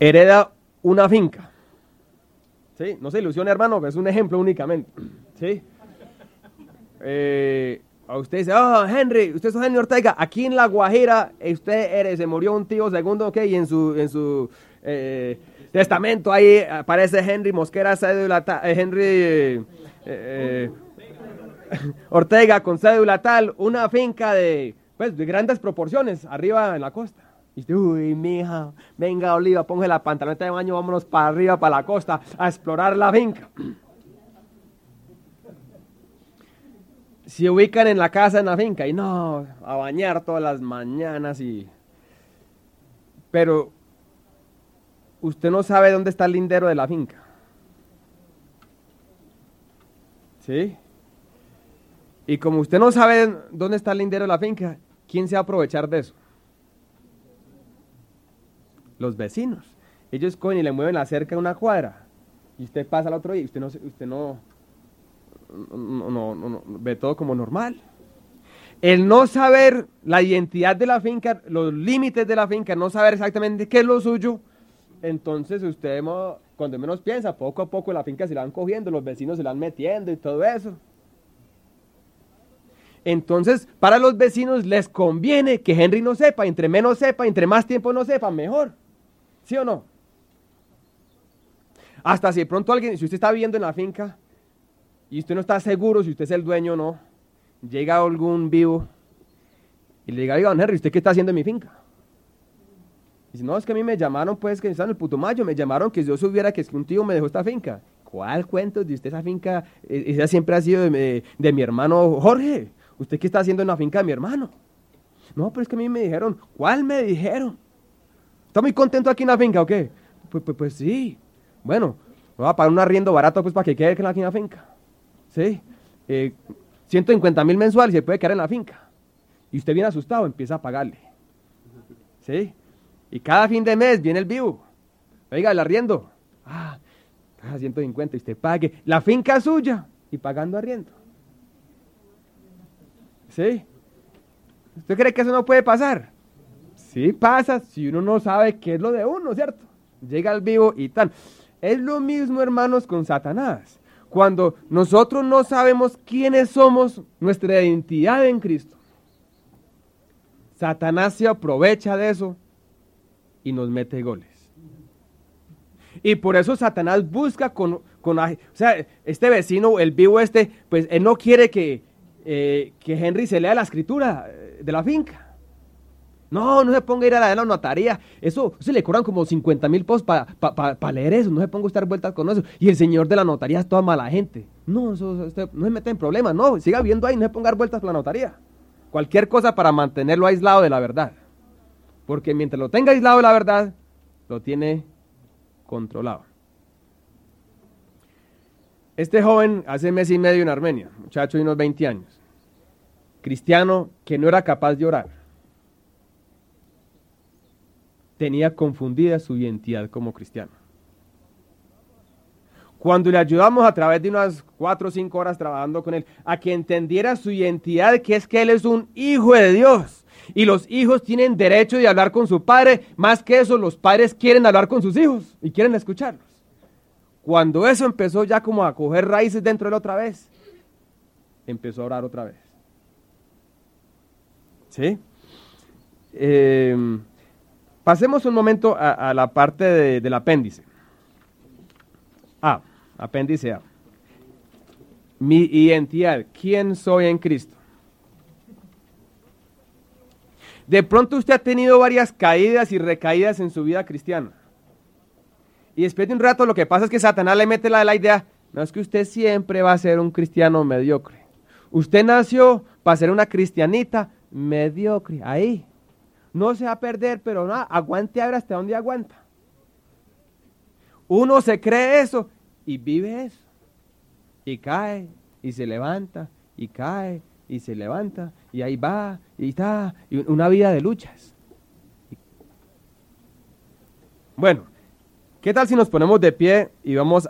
hereda una finca. ¿Sí? No se ilusione, hermano, que es un ejemplo únicamente. ¿Sí? A usted dice, Henry, usted es Henry Ortega, aquí en La Guajira, se murió un tío segundo, ok, y en su testamento ahí aparece Henry Mosquera, cédula Henry Ortega con cédula tal, una finca de grandes proporciones, arriba en la costa. Y usted, uy, mija, venga, Oliva, ponga la pantaloneta de baño, vámonos para arriba, para la costa, a explorar la finca. Se ubican en la casa, en la finca, y no, a bañar todas las mañanas Pero usted no sabe dónde está el lindero de la finca. ¿Sí? Y como usted no sabe dónde está el lindero de la finca, ¿quién se va a aprovechar de eso? Los vecinos. Ellos cogen y le mueven la cerca una cuadra. Y usted pasa al otro día y usted no ve todo como normal. El no saber la identidad de la finca, los límites de la finca, no saber exactamente qué es lo suyo, entonces usted cuando menos piensa, poco a poco la finca se la van cogiendo, los vecinos se la van metiendo y todo eso. Entonces, para los vecinos les conviene que Henry no sepa, entre menos sepa, entre más tiempo no sepa, mejor. ¿Sí o no? Hasta si de pronto si usted está viviendo en la finca y usted no está seguro si usted es el dueño o no, llega algún vivo y le diga, oiga, don Henry, ¿usted qué está haciendo en mi finca? Y dice, no, es que a mí me llamaron, pues, que está en el Putumayo, me llamaron que yo supiera que un tío me dejó esta finca. ¿Cuál cuento de usted esa finca? Esa siempre ha sido de mi hermano Jorge. ¿Usted qué está haciendo en la finca de mi hermano? No, pero es que a mí me dijeron. ¿Cuál me dijeron? ¿Está muy contento aquí en la finca o qué? Pues sí. Bueno, voy a pagar un arriendo barato pues para que quede aquí en la finca. ¿Sí? 150,000 mensuales y se puede quedar en la finca. Y usted viene asustado, empieza a pagarle. ¿Sí? Y cada fin de mes viene el vivo. Oiga, el arriendo. 150 y usted pague. La finca es suya y pagando arriendo. ¿Sí? ¿Usted cree que eso no puede pasar? Sí pasa si uno no sabe qué es lo de uno, ¿cierto? Llega el vivo y tal. Es lo mismo, hermanos, con Satanás. Cuando nosotros no sabemos quiénes somos, nuestra identidad en Cristo, Satanás se aprovecha de eso y nos mete goles. Y por eso Satanás busca o sea, este vecino, el vivo pues él no quiere que Henry se lea la escritura de la finca. No se ponga a ir a la notaría. Eso se le cobran como 50,000 pesos para leer eso. No se ponga a estar vueltas con eso. Y el señor de la notaría es toda mala gente. No, usted no se mete en problemas. No, siga viviendo ahí, no se ponga a dar vueltas por la notaría. Cualquier cosa para mantenerlo aislado de la verdad. Porque mientras lo tenga aislado de la verdad, lo tiene controlado. Este joven hace mes y medio en Armenia, muchacho de unos 20 años, cristiano que no era capaz de orar, tenía confundida su identidad como cristiano. Cuando le ayudamos a través de unas 4 o 5 horas trabajando con él, a que entendiera su identidad, que es que él es un hijo de Dios, y los hijos tienen derecho de hablar con su padre, más que eso, los padres quieren hablar con sus hijos, y quieren escucharlos. Cuando eso empezó ya como a coger raíces dentro de él otra vez, empezó a orar otra vez. ¿Sí? Pasemos un momento a la parte del apéndice. Apéndice A. Mi identidad, ¿quién soy en Cristo? De pronto usted ha tenido varias caídas y recaídas en su vida cristiana. Y después de un rato lo que pasa es que Satanás le mete la idea, no, es que usted siempre va a ser un cristiano mediocre. Usted nació para ser una cristianita mediocre, ahí. No se va a perder, pero nada, aguante ahora hasta donde aguanta. Uno se cree eso y vive eso. Y cae, y se levanta, y cae, y se levanta, y ahí va, y está, y una vida de luchas. Bueno, ¿qué tal si nos ponemos de pie y vamos